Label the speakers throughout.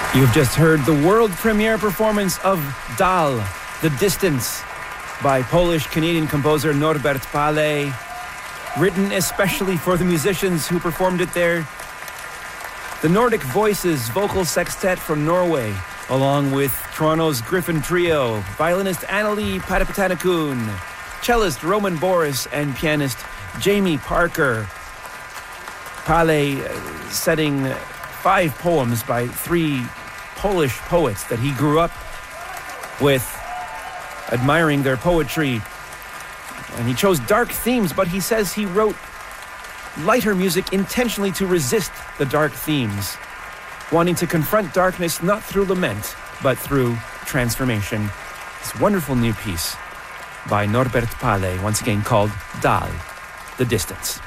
Speaker 1: You've just heard the world premiere performance of Dal, The Distance, by Polish-Canadian composer Norbert Paley, written especially for the musicians who performed it there. The Nordic Voices vocal sextet from Norway, along with Toronto's Griffin Trio, violinist Annalie Padapatanakun, cellist Roman Boris, and pianist Jamie Parker. Paley setting 5 poems by 3 Polish poets that he grew up with, admiring their poetry. And he chose dark themes, but he says he wrote lighter music intentionally to resist the dark themes, wanting to confront darkness not through lament, but through transformation. This wonderful new piece by Norbert Paley, once again called Dal, The Distance.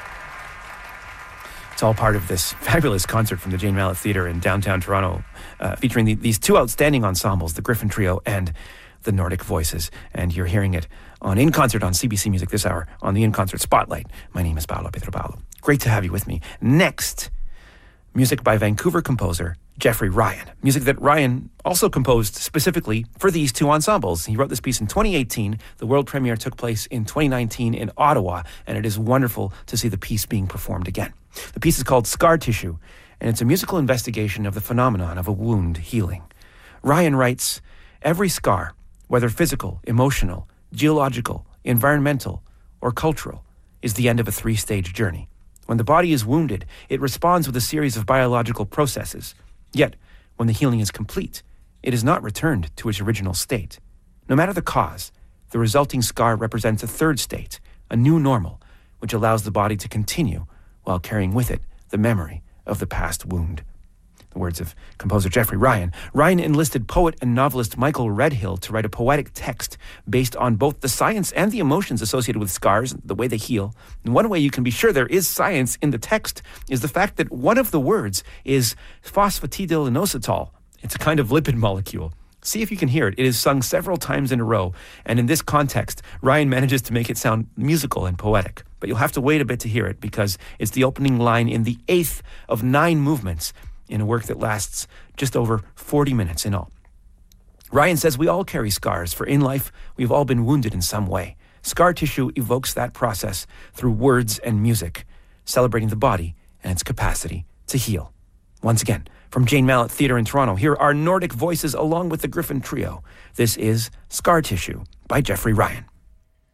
Speaker 1: It's all part of this fabulous concert from the Jane Mallett Theatre in downtown Toronto, featuring these 2 outstanding ensembles, the Griffin Trio and the Nordic Voices. And you're hearing it on In Concert on CBC Music this hour on the In Concert Spotlight. My name is Paolo Pietropaolo. Great to have you with me. Next, music by Vancouver composer Jeffrey Ryan. Music that Ryan also composed specifically for these 2 ensembles. He wrote this piece in 2018. The world premiere took place in 2019 in Ottawa, and it is wonderful to see the piece being performed again. The piece is called Scar Tissue, and it's a musical investigation of the phenomenon of a wound healing. Ryan writes, "Every scar, whether physical, emotional, geological, environmental, or cultural, is the end of a 3-stage journey. When the body is wounded, it responds with a series of biological processes. Yet, when the healing is complete, it is not returned to its original state. No matter the cause, the resulting scar represents a 3rd state, a new normal, which allows the body to continue while carrying with it the memory of the past wound." The words of composer Jeffrey Ryan. Ryan enlisted poet and novelist Michael Redhill to write a poetic text based on both the science and the emotions associated with scars, the way they heal. And one way you can be sure there is science in the text is the fact that one of the words is phosphatidylinositol. It's a kind of lipid molecule. See if you can hear it. It is sung several times in a row, and in this context, Ryan manages to make it sound musical and poetic. But you'll have to wait a bit to hear it, because it's the opening line in the 8th of 9 movements in a work that lasts just over 40 minutes in all. Ryan says we all carry scars, for in life we've all been wounded in some way. Scar tissue evokes that process through words and music, celebrating the body and its capacity to heal. Once again, from Jane Mallett Theatre in Toronto, here are Nordic Voices along with the Griffin Trio. This is Scar Tissue by Jeffrey Ryan.